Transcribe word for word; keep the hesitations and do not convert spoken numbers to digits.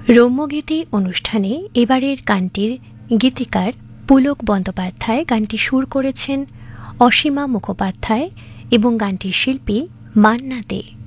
রম্যগীতি অনুষ্ঠানে এবারের গানটির গীতিকার পুলক বন্দ্যোপাধ্যায়, গানটি সুর করেছেন অসীমা মুখোপাধ্যায় এবং গানটির শিল্পী মান্না দে।